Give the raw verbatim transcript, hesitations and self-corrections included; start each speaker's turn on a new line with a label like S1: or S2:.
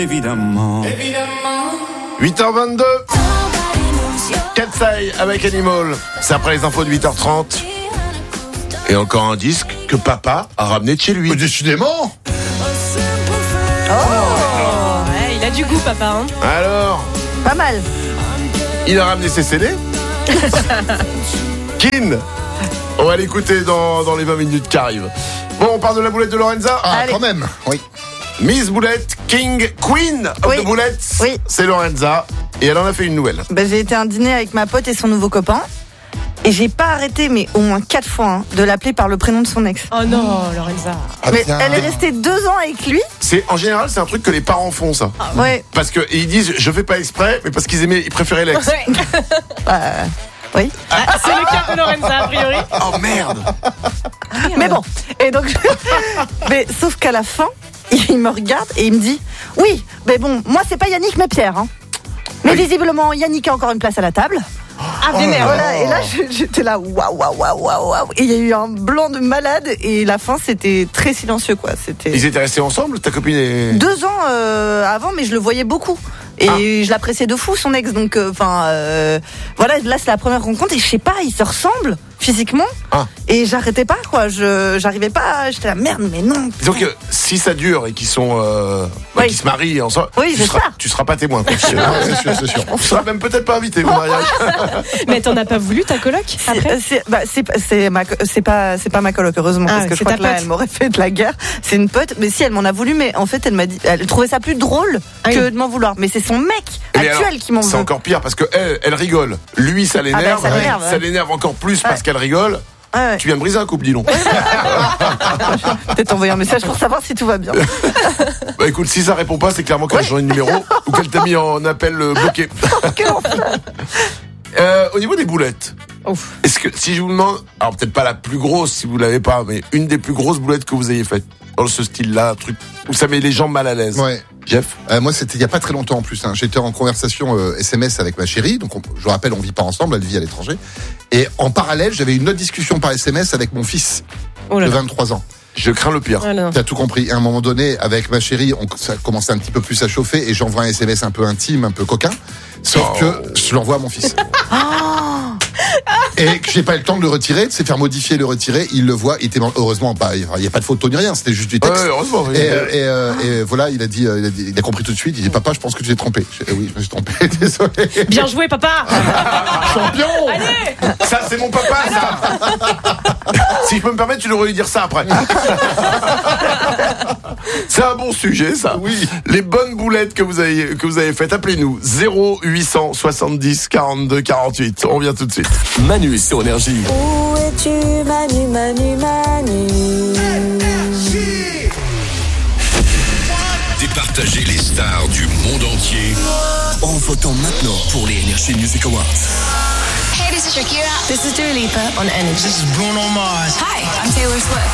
S1: Évidemment. Évidemment.
S2: huit heures vingt-deux. Katsai avec Animal. C'est après les infos de huit heures trente. Et encore un disque que papa a ramené de chez lui.
S3: Mais décidément.
S4: Oh, ouais, il a du goût, papa. Hein.
S2: Alors,
S4: pas mal.
S2: Il a ramené ses C D. Kin. On va l'écouter dans, dans les vingt minutes qui arrivent. Bon, on parle de la boulette de Lorenza.
S3: Ah,
S4: Allez.
S3: quand même. Oui.
S2: Miss Boulette, King, Queen of
S5: Oui.
S2: the Boulettes.
S5: Oui.
S2: C'est Lorenza. Et elle en a fait une nouvelle.
S5: Ben, j'ai été à un dîner avec ma pote et son nouveau copain. Et j'ai pas arrêté, mais au moins quatre fois, hein, de l'appeler par le prénom de son ex.
S4: Oh non, Lorenza.
S3: Ah,
S5: mais
S3: bien.
S5: elle est restée deux ans avec lui.
S2: C'est, en général, c'est un truc que les parents font, ça.
S5: Ouais.
S2: Parce qu'ils disent, je fais pas exprès, mais parce qu'ils aimaient, ils préféraient l'ex.
S4: Ouais.
S5: Euh, oui.
S4: Ah, c'est le cas de Lorenza, a priori.
S2: Oh merde.
S5: Mais bon. Et donc, mais sauf qu'à la fin, il me regarde et il me dit, oui, mais bon, moi c'est pas Yannick mais Pierre. Hein. Mais
S2: Oui.
S5: visiblement, Yannick a encore une place à la table.
S4: Ah, vénère.
S5: Voilà, et là je- j'étais là, waouh, waouh, waouh, waouh, waouh. Et il y a eu un blanc de malade et la fin c'était très silencieux quoi. C'était
S2: Ils étaient restés ensemble, ta copine et...
S5: deux ans euh, avant, mais je le voyais beaucoup. Et
S2: Ah.
S5: je l'appréciais de fou, son ex. Donc, enfin, euh, voilà, là c'est la première rencontre et je sais pas, ils se ressemblent physiquement.
S2: Ah.
S5: Et j'arrêtais pas, quoi. Je, j'arrivais pas. J'étais là, merde, mais non.
S2: Disons que si ça dure et qu'ils sont, euh, bah,
S5: Oui.
S2: qu'ils se marient ensemble,
S5: Oui,
S2: tu
S5: j'espère.
S2: seras, tu seras pas témoin. quoi.
S3: Ah, c'est sûr, c'est sûr.
S2: Tu seras même peut-être pas invité au mariage.
S4: Mais t'en as pas voulu, ta coloc,
S5: C'est,
S4: après
S5: c'est, bah, c'est, c'est, ma, c'est pas, c'est pas ma coloc, heureusement,
S4: Ah,
S5: parce que je
S4: c'est
S5: crois
S4: ta
S5: que là,
S4: pote.
S5: elle m'aurait fait de la guerre. C'est une pote, mais si elle m'en a voulu, mais en fait, elle m'a dit, elle trouvait ça plus drôle
S4: Ah
S5: que
S4: oui.
S5: de m'en vouloir. Mais c'est son mec
S2: Mais
S5: actuel
S2: alors,
S5: qui m'en
S2: c'est
S5: veut.
S2: encore pire parce que elle, elle rigole. Lui, ça l'énerve.
S5: Ah bah, ça l'énerve,
S2: Ça
S5: ouais.
S2: l'énerve encore plus parce
S5: Ouais.
S2: qu'elle rigole.
S5: Ouais, ouais.
S2: Tu viens de briser un couple, dis donc.
S5: Peut-être envoyer un message pour savoir si tout va bien.
S2: Bah écoute, si ça répond pas, c'est clairement qu'elle a changé de numéro ou qu'elle t'a mis en appel euh, bloqué. Euh, au niveau des boulettes,
S4: Ouf.
S2: est-ce que si je vous demande, alors peut-être pas la plus grosse si vous l'avez pas, mais une des plus grosses boulettes que vous ayez faites dans ce style-là, un truc où ça met les gens mal à l'aise.
S3: Ouais.
S2: Jeff.
S3: Euh, moi, c'était il y a pas très longtemps en plus. Hein. J'étais en conversation euh, S M S avec ma chérie. Donc, on, je vous rappelle, on vit pas ensemble. Elle vit à l'étranger. Et en parallèle, j'avais une autre discussion par S M S avec mon fils
S4: Oh là
S3: de
S4: là.
S3: vingt-trois ans.
S2: Je crains le pire.
S4: Ah, non.
S3: T'as tout compris. À un moment donné, avec ma chérie, on, ça commençait un petit peu plus à chauffer et j'envoie un S M S un peu intime, un peu coquin. Sauf
S2: Oh.
S3: que je l'envoie à mon fils. Et que j'ai pas eu le temps de le retirer, de se faire modifier, le retirer. Il le voit. Il était dans- heureusement pas. Il y a pas de photo ni rien. C'était juste du
S2: Ouais,
S3: texte.
S2: heureusement. oui.
S3: Et, euh, et, euh, et voilà, il a dit, euh, il a dit, il a compris tout de suite. Il dit, papa, je pense que tu t'es trompé. Je dis, oui, je me suis trompé. Désolé.
S4: Bien joué, papa.
S3: Champion.
S4: Allez.
S2: Ça, c'est mon papa, ça. Si je peux me permettre, tu devrais lui dire ça après. C'est un bon sujet, ça.
S3: Oui.
S2: Les bonnes boulettes que vous avez, que vous avez faites, appelez-nous zéro huit cent soixante-dix quarante-deux quarante-huit. On revient tout de suite.
S1: Manu sur Énergie.
S6: Où es-tu, Manu, Manu, Manu?
S7: Départager les stars du monde entier en votant maintenant pour les Energy Music Awards.
S8: Hey, this is Shakira.
S6: This is Dua Lipa on Energy.
S7: This is Bruno Mars.
S8: Hi, I'm Taylor Swift.